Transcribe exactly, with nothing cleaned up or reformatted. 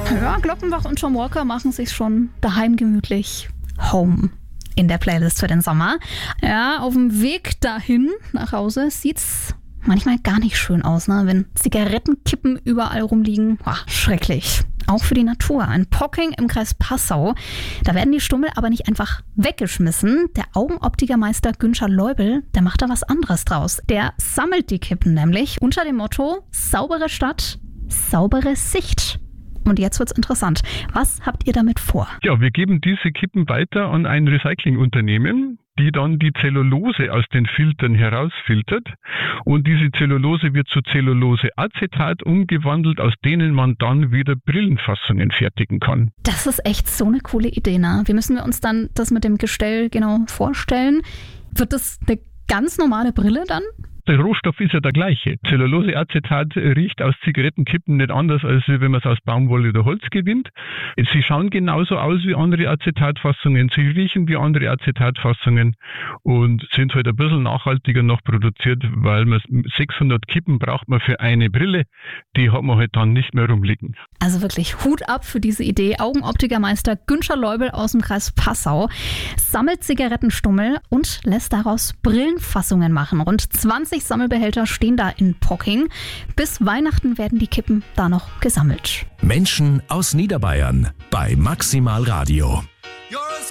Ja, Glockenbach und John Walker machen sich schon daheim gemütlich home in der Playlist für den Sommer. Ja, auf dem Weg dahin nach Hause sieht's manchmal gar nicht schön aus, ne? Wenn Zigarettenkippen überall rumliegen. Boah, schrecklich. Auch für die Natur. In Pocking im Kreis Passau. Da werden die Stummel aber nicht einfach weggeschmissen. Der Augenoptikermeister Günther Leubel, der macht da was anderes draus. Der sammelt die Kippen nämlich unter dem Motto: saubere Stadt, saubere Sicht. Und jetzt wird's interessant. Was habt ihr damit vor? Ja, wir geben diese Kippen weiter an ein Recyclingunternehmen, die dann die Zellulose aus den Filtern herausfiltert. Und diese Zellulose wird zu Zelluloseacetat umgewandelt, aus denen man dann wieder Brillenfassungen fertigen kann. Das ist echt so eine coole Idee, ne? Wie müssen wir uns dann das mit dem Gestell genau vorstellen? Wird das eine ganz normale Brille dann? Der Rohstoff ist ja der gleiche. Zelluloseacetat riecht aus Zigarettenkippen nicht anders, als wenn man es aus Baumwolle oder Holz gewinnt. Sie schauen genauso aus wie andere Acetatfassungen, sie riechen wie andere Acetatfassungen und sind halt ein bisschen nachhaltiger noch produziert, weil man sechshundert Kippen braucht man für eine Brille, die hat man halt dann nicht mehr rumliegen. Also wirklich Hut ab für diese Idee. Augenoptikermeister Günther Leubel aus dem Kreis Passau sammelt Zigarettenstummel und lässt daraus Brillenfassungen machen. Rund zwanzig Sammelbehälter stehen da in Pocking. Bis Weihnachten werden die Kippen da noch gesammelt. Menschen aus Niederbayern bei Maximal Radio.